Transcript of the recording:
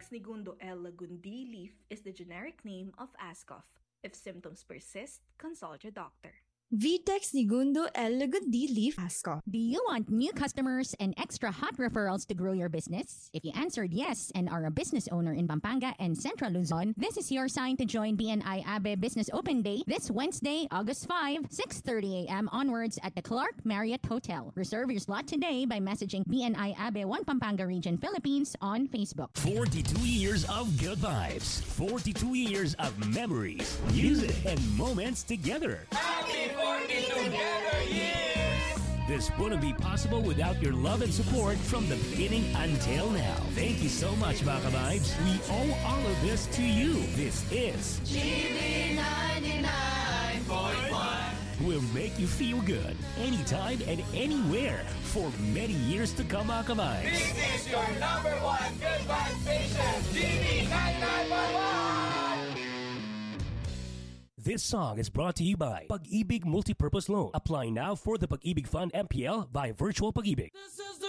Negundo L. lagundi leaf is the generic name of Ascof. If symptoms persist, consult your doctor. Vitex Nigundo L. Lagundi Leaf Asco. Do you want new customers and extra hot referrals to grow your business? If you answered yes and are a business owner in Pampanga and Central Luzon, this is your sign to join BNI Abe Business Open Day this Wednesday, August 5, 6:30 a.m. onwards at the Clark Marriott Hotel. Reserve your slot today by messaging BNI Abe 1 Pampanga Region Philippines on Facebook. 42 years of good vibes. 42 years of memories, music, and moments together. Happy 40 together years! This wouldn't be possible without your love and support from the beginning until now. Thank you so much, Baka Vibes. We owe all of this to you. This is GB 99.1. Will make you feel good anytime and anywhere for many years to come, Baka Vibes. This is your number one good vibe station, GB 99.1. This song is brought to you by Pag-ibig Multipurpose Loan. Apply now for the Pag-ibig Fund MPL by Virtual Pag-ibig. This is the